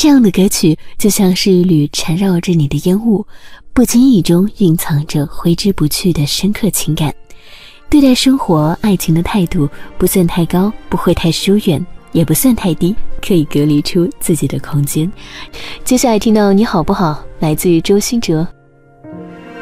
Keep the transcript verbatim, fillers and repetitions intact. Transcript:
这样的歌曲就像是一缕缠绕着你的烟雾，不经意中蕴藏着挥之不去的深刻情感。对待生活爱情的态度不算太高，不会太疏远，也不算太低，可以隔离出自己的空间。接下来听到你好不好，来自于周兴哲。